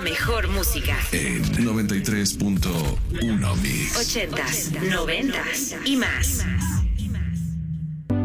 mejor música. En 93.1 Mix. 80s, 90s y más.